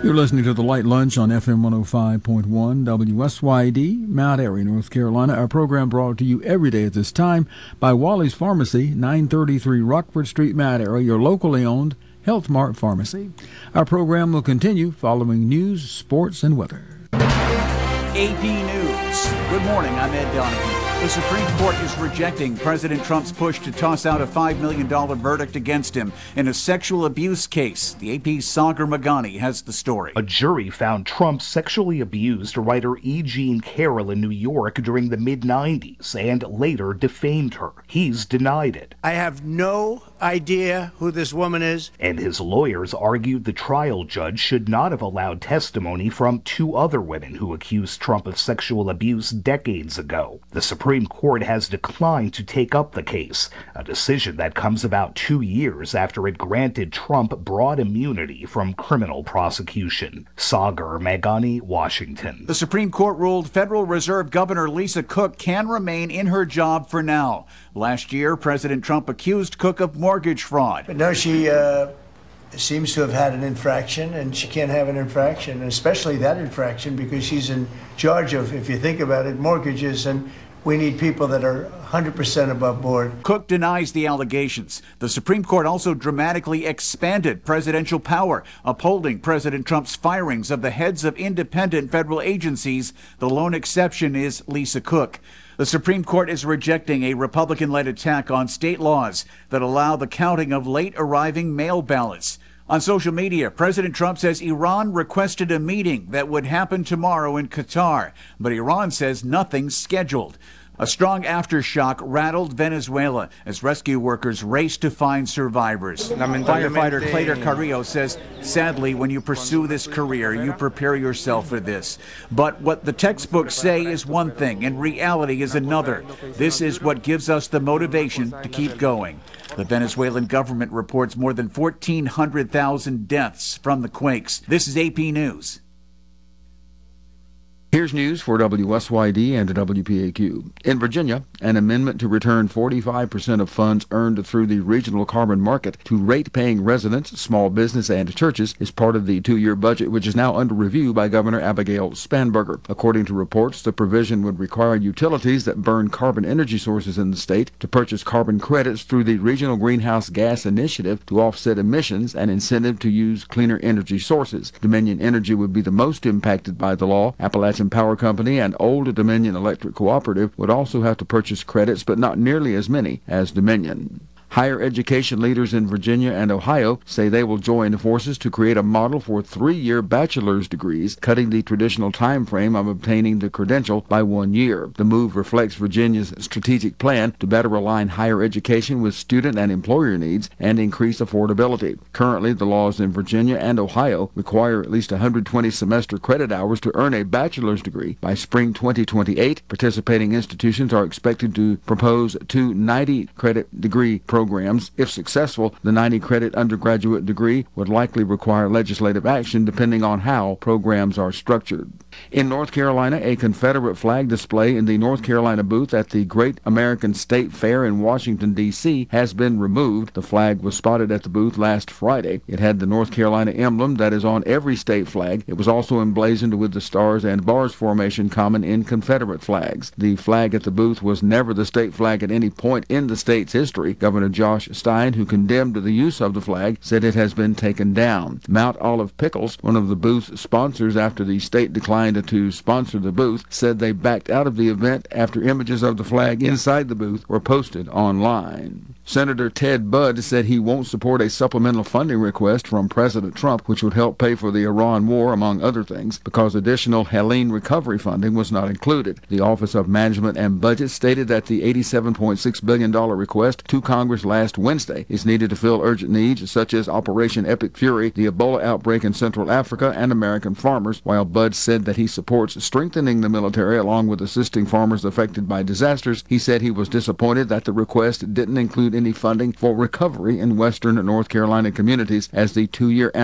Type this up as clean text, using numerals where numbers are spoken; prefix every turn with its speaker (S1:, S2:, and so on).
S1: You're listening to The Light Lunch on FM 105.1 WSYD, Mount Airy, North Carolina. Our program brought to you every day at this time by Wally's Pharmacy, 933 Rockford Street, Mount Airy, your locally owned Health Mart pharmacy. Our program will continue following news, sports, and weather.
S2: AP News. Good morning, I'm Ed Donahue. The Supreme Court is rejecting President Trump's push to toss out a $5 million verdict against him in a sexual abuse case. The AP's Sagar Meghani has the story.
S3: A jury found Trump sexually abused writer E. Jean Carroll in New York during the mid-'90s and later defamed her. He's denied it.
S4: I have no idea who this woman is.
S3: And his lawyers argued the trial judge should not have allowed testimony from two other women who accused Trump of sexual abuse decades ago. The Supreme Court has declined to take up the case, a decision that comes about 2 years after it granted Trump broad immunity from criminal prosecution. Sagar Meghani, Washington.
S2: The Supreme Court ruled Federal Reserve Governor Lisa Cook can remain in her job for now. Last year, President Trump accused Cook of mortgage fraud.
S4: But no, she seems to have had an infraction, and she can't have an infraction, and especially that infraction because she's in charge of, if you think about it, mortgages, and we need people that are 100% above board.
S2: Cook denies the allegations. The Supreme Court also dramatically expanded presidential power, upholding President Trump's firings of the heads of independent federal agencies. The lone exception is Lisa Cook. The Supreme Court is rejecting a Republican-led attack on state laws that allow the counting of late-arriving mail ballots. On social media, President Trump says Iran requested a meeting that would happen tomorrow in Qatar, but Iran says nothing's scheduled. A strong aftershock rattled Venezuela as rescue workers raced to find survivors. Firefighter Claytor Carrillo says, sadly, when you pursue this career, you prepare yourself for this. But what the textbooks say is one thing, and reality is another. This is what gives us the motivation to keep going. The Venezuelan government reports more than 1,400,000 deaths from the quakes. This is AP News.
S1: Here's news for WSYD and WPAQ. In Virginia, an amendment to return 45% of funds earned through the regional carbon market to rate-paying residents, small business, and churches is part of the two-year budget, which is now under review by Governor Abigail Spanberger. According to reports, the provision would require utilities that burn carbon energy sources in the state to purchase carbon credits through the Regional Greenhouse Gas Initiative to offset emissions and incentive to use cleaner energy sources. Dominion Energy would be the most impacted by the law. Appalachian Power Company and Old Dominion Electric Cooperative would also have to purchase credits, but not nearly as many as Dominion. Higher education leaders in Virginia and Ohio say they will join forces to create a model for 3-year bachelor's degrees, cutting the traditional time frame of obtaining the credential by 1 year. The move reflects Virginia's strategic plan to better align higher education with student and employer needs and increase affordability. Currently, the laws in Virginia and Ohio require at least 120 semester credit hours to earn a bachelor's degree. By spring 2028, participating institutions are expected to propose 2 90-credit degree programs. If successful, the 90-credit undergraduate degree would likely require legislative action depending on how programs are structured. In North Carolina, a Confederate flag display in the North Carolina booth at the Great American State Fair in Washington, D.C. has been removed. The flag was spotted at the booth last Friday. It had the North Carolina emblem that is on every state flag. It was also emblazoned with the stars and bars formation common in Confederate flags. The flag at the booth was never the state flag at any point in the state's history. Governor Josh Stein, who condemned the use of the flag, said it has been taken down. Mount Olive Pickles, one of the booth's sponsors after the state declined to sponsor the booth, said they backed out of the event after images of the flag inside the booth were posted online. Senator Ted Budd said he won't support a supplemental funding request from President Trump, which would help pay for the Iran war, among other things, because additional Helene recovery funding was not included. The Office of Management and Budget stated that the $87.6 billion request to Congress last Wednesday is needed to fill urgent needs such as Operation Epic Fury, the Ebola outbreak in Central Africa, and American farmers, while Budd said that he supports strengthening the military along with assisting farmers affected by disasters. He said he was disappointed that the request didn't include any funding for recovery in western North Carolina communities as the two-year